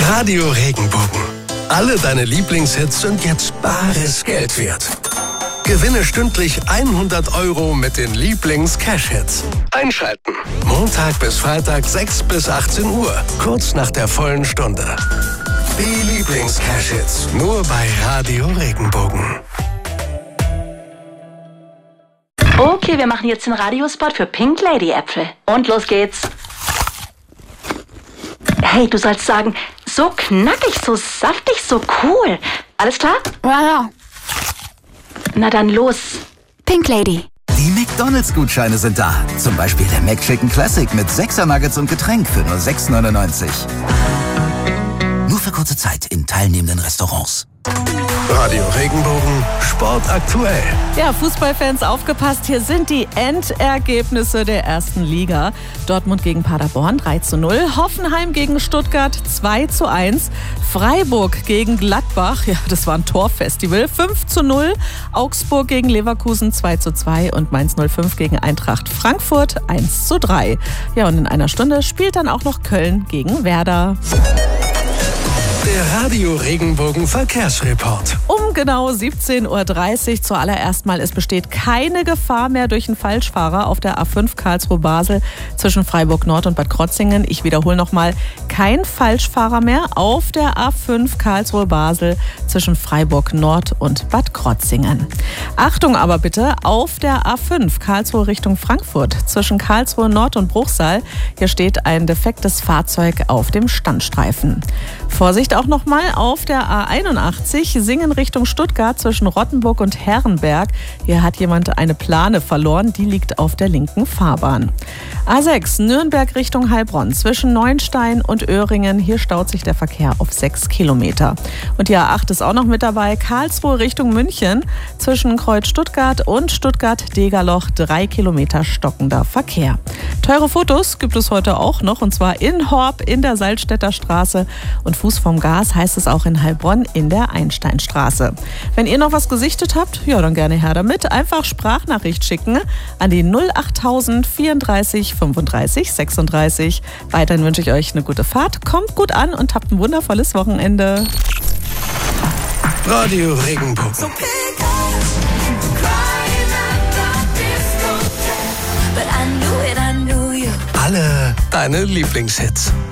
Radio Regenbogen. Alle deine Lieblingshits sind jetzt bares Geld wert. Gewinne stündlich 100 € mit den Lieblings-Cash-Hits. Einschalten. Montag bis Freitag 6 bis 18 Uhr. Kurz nach der vollen Stunde. Die Lieblings-Cash-Hits. Nur bei Radio Regenbogen. Okay, wir machen jetzt den Radiospot für Pink Lady Äpfel. Und los geht's. Hey, du sollst sagen, so knackig, so saftig, so cool. Alles klar? Ja. Na dann los. Pink Lady. Die McDonalds-Gutscheine sind da. Zum Beispiel der McChicken Classic mit 6er Nuggets und Getränk für nur 6,99 €. Nur für kurze Zeit in teilnehmenden Restaurants. Radio Regenbogen, Sport aktuell. Ja, Fußballfans, aufgepasst, hier sind die Endergebnisse der ersten Liga. Dortmund gegen Paderborn 3:0, Hoffenheim gegen Stuttgart 2:1, Freiburg gegen Gladbach, ja, das war ein Torfestival, 5:0, Augsburg gegen Leverkusen 2:2 und Mainz 05 gegen Eintracht Frankfurt 1:3. Ja, und in einer Stunde spielt dann auch noch Köln gegen Werder. Der Radio Regenbogen Verkehrsreport. Um genau 17:30 Uhr zuallererst mal, es besteht keine Gefahr mehr durch einen Falschfahrer auf der A5 Karlsruhe-Basel zwischen Freiburg Nord und Bad Krotzingen. Ich wiederhole nochmal, kein Falschfahrer mehr auf der A5 Karlsruhe-Basel zwischen Freiburg Nord und Bad Krotzingen. Achtung aber bitte, auf der A5 Karlsruhe Richtung Frankfurt zwischen Karlsruhe Nord und Bruchsal. Hier steht ein defektes Fahrzeug auf dem Standstreifen. Vorsicht auch nochmal auf der A81 Singen Richtung Stuttgart zwischen Rottenburg und Herrenberg. Hier hat jemand eine Plane verloren, die liegt auf der linken Fahrbahn. A6 Nürnberg Richtung Heilbronn zwischen Neuenstein und Öhringen. Hier staut sich der Verkehr auf 6 Kilometer. Und die A8 ist auch noch mit dabei. Karlsruhe Richtung München zwischen Kreuz Stuttgart und Stuttgart-Degerloch 3 Kilometer stockender Verkehr. Teure Fotos gibt es heute auch noch, und zwar in Horb in der Salzstädter Straße und Fuß vom Gas heißt es auch in Heilbronn in der Einsteinstraße. Wenn ihr noch was gesichtet habt, ja, dann gerne her damit. Einfach Sprachnachricht schicken an die 08000 34 35 36. Weiterhin wünsche ich euch eine gute Fahrt, kommt gut an und habt ein wundervolles Wochenende. Radio Regenbogen. Alle deine Lieblingshits.